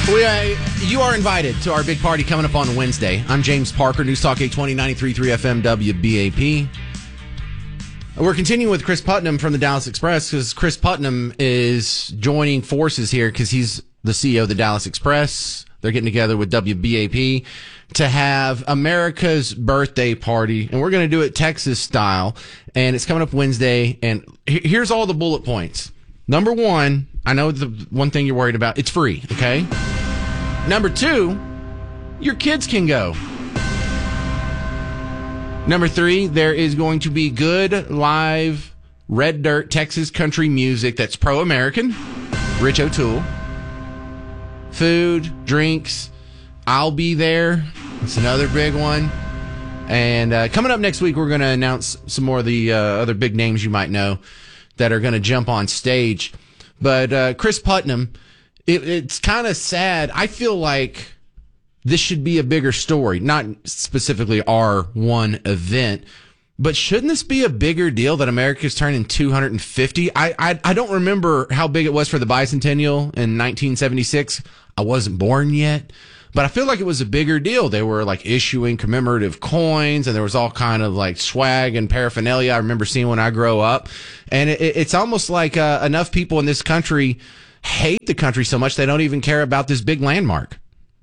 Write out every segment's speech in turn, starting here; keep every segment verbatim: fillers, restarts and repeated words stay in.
We, uh, you are invited to our big party coming up on Wednesday. I'm James Parker, News Talk eight twenty, ninety-three point three F M W B A P. We're continuing with Chris Putnam from the Dallas Express because Chris Putnam is joining forces here because he's the C E O of the Dallas Express. They're getting together with W B A P to have America's birthday party, and we're going to do it Texas style, and it's coming up Wednesday, and here's all the bullet points. Number one, I know the one thing you're worried about, it's free, okay? Number two, your kids can go. Number three, there is going to be good live red dirt Texas country music that's pro-American. Rich O'Toole. Food, drinks. I'll be there. It's another big one. And uh, coming up next week, we're going to announce some more of the uh, other big names you might know that are going to jump on stage. But uh, Chris Putnam, it, it's kind of sad. I feel like this should be a bigger story, not specifically our one event, but shouldn't this be a bigger deal that America's turning two hundred fifty? I, I I don't remember how big it was for the bicentennial in nineteen seventy-six. I wasn't born yet, but I feel like it was a bigger deal. They were like issuing commemorative coins, and there was all kind of like swag and paraphernalia I remember seeing when I grow up. And it, it's almost like uh, enough people in this country hate the country so much they don't even care about this big landmark.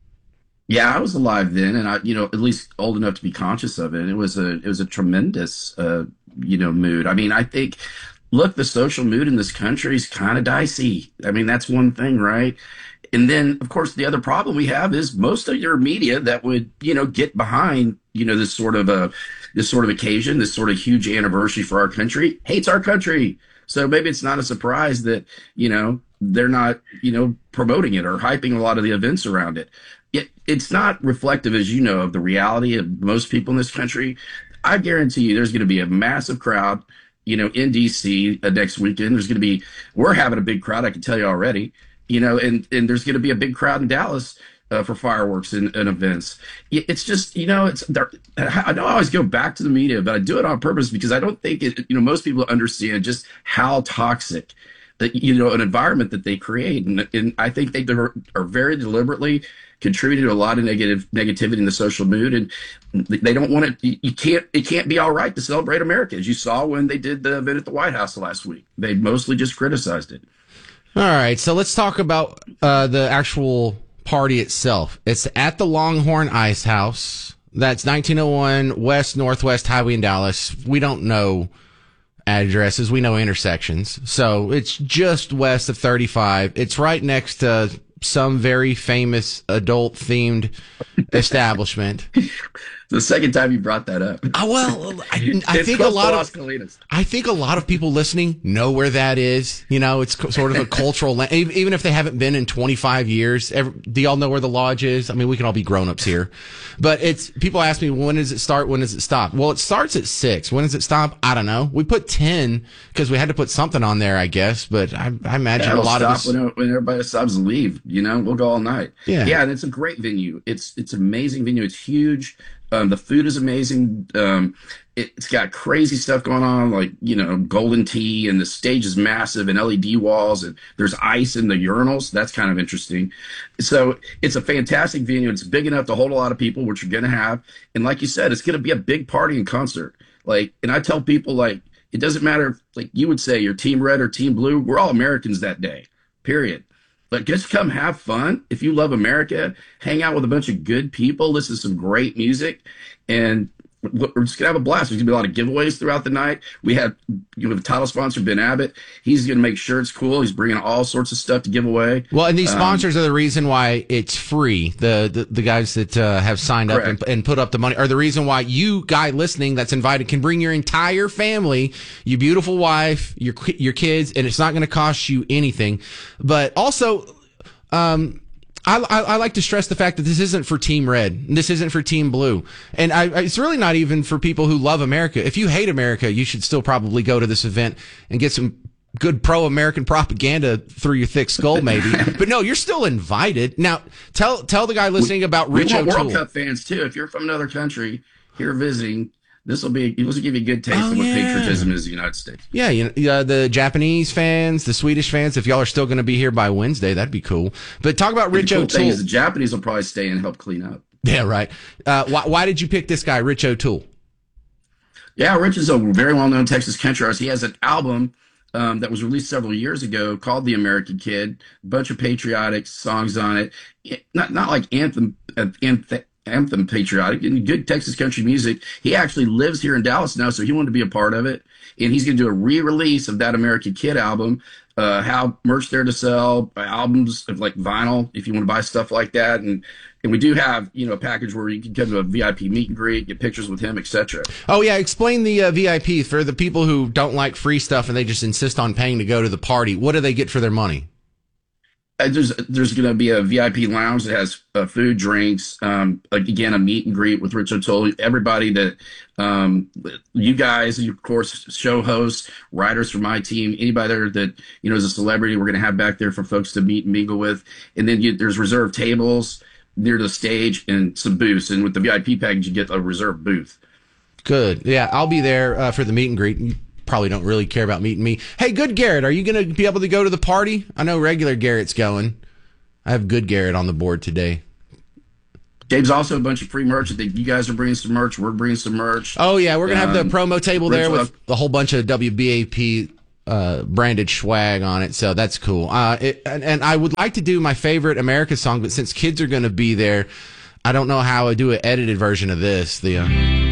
Yeah, I was alive then, and I, you know, at least old enough to be conscious of it. And it was a, it was a tremendous, uh, you know, mood. I mean, I think, look, the social mood in this country is kind of dicey. I mean, that's one thing, right? And then, of course, the other problem we have is most of your media that would, you know, get behind, you know, this sort of a, this sort of occasion, this sort of huge anniversary for our country, hates our country. So maybe it's not a surprise that, you know, they're not, you know, promoting it or hyping a lot of the events around it. It, it's not reflective, as you know, of the reality of most people in this country. I guarantee you there's going to be a massive crowd, you know, in D C uh, next weekend. There's going to be, we're having a big crowd, I can tell you already, you know, and, and there's going to be a big crowd in Dallas uh, for fireworks and, and events. It's just, you know, it's, I know I always go back to the media, but I do it on purpose because I don't think, it, you know, most people understand just how toxic that, you know, an environment that they create. And, and I think they are very deliberately contributed to a lot of negative negativity in the social mood, and they don't want it. You can't. It can't be all right to celebrate America, as you saw when they did the event at the White House last week. They mostly just criticized it. All right, so let's talk about uh, the actual party itself. It's at the Longhorn Ice House. That's nineteen oh one West Northwest Highway in Dallas. We don't know addresses. We know intersections. So it's just west of thirty-five. It's right next to some very famous adult-themed establishment. The second time you brought that up. Uh, well, I, I think a lot of I think a lot of people listening know where that is. You know, it's sort of a cultural land. Even if they haven't been in twenty-five years. Every, do y'all know where the lodge is? I mean, we can all be grown-ups here, but it's people ask me, when does it start? When does it stop? Well, it starts at six. When does it stop? I don't know. We put ten because we had to put something on there, I guess. But I, I imagine yeah, a lot stop of us when, when everybody stops and leave. You know, we'll go all night. Yeah, yeah, and it's a great venue. It's it's an amazing venue. It's huge. Um, the food is amazing. Um, it, it's got crazy stuff going on, like, you know, golden tea, and the stage is massive, and L E D walls, and there's ice in the urinals. That's kind of interesting. So it's a fantastic venue. It's big enough to hold a lot of people, which you're going to have. And like you said, it's going to be a big party and concert. Like, and I tell people, like, it doesn't matter, like you would say, you're team red or team blue. We're all Americans that day, period. But just come have fun. If you love America, hang out with a bunch of good people, listen to some great music, and we're just going to have a blast. There's going to be a lot of giveaways throughout the night. We have, you know, the title sponsor, Ben Abbott. He's going to make sure it's cool. He's bringing all sorts of stuff to give away. Well, and these sponsors um, are the reason why it's free. The the, the guys that uh, have signed correct. up and, and put up the money are the reason why you, guy listening that's invited, can bring your entire family, your beautiful wife, your your kids, and it's not going to cost you anything. But also, um, I, I, I like to stress the fact that this isn't for Team Red. This isn't for Team Blue. And I, I, it's really not even for people who love America. If you hate America, you should still probably go to this event and get some good pro-American propaganda through your thick skull, maybe. But no, you're still invited. Now, tell tell the guy listening about Rich O'Toole. We want World Cup fans, too. If you're from another country here visiting, This will be. This will give you a good taste Oh, of what yeah. patriotism is in the United States. Yeah, you know, uh, the Japanese fans, the Swedish fans, if y'all are still going to be here by Wednesday, that'd be cool. But talk about Rich the cool thing O'Toole. is the Japanese will probably stay and help clean up. Yeah, right. Uh, why, why did you pick this guy, Rich O'Toole? Yeah, Rich is a very well-known Texas country artist. He has an album um, that was released several years ago called "The American Kid." A bunch of patriotic songs on it. it not not like anthem uh, anthem. Anthem patriotic and good Texas country music. He actually lives here in Dallas now, so he wanted to be a part of it. And he's going to do a re-release of that American Kid album. Uh, how merch there to sell, albums of like vinyl if you want to buy stuff like that. And and we do have, you know, a package where you can come to a V I P meet and greet, get pictures with him, et cetera. Oh yeah, explain the uh, V I P for the people who don't like free stuff and they just insist on paying to go to the party. What do they get for their money? There's there's going to be a V I P lounge that has uh, food, drinks, um, again, a meet and greet with Rich O'Toole. Everybody that um, you guys, of course, show hosts, writers from my team, anybody there that, you know, is a celebrity, we're going to have back there for folks to meet and mingle with. And then you, there's reserved tables near the stage and some booths. And with the V I P package, you get a reserved booth. Good. Yeah, I'll be there uh, for the meet and greet. You probably don't really care about meeting me. Hey, good Garrett, are you going to be able to go to the party? I know regular Garrett's going. I have good Garrett on the board today. Dave's also a bunch of free merch. I think you guys are bringing some merch. We're bringing some merch. Oh, yeah, we're going to have the Um, promo table Rich there with Love- a whole bunch of W B A P uh, branded swag on it, so that's cool. Uh, it, and, and I would like to do my favorite America song, but since kids are going to be there, I don't know how I do an edited version of this. The uh,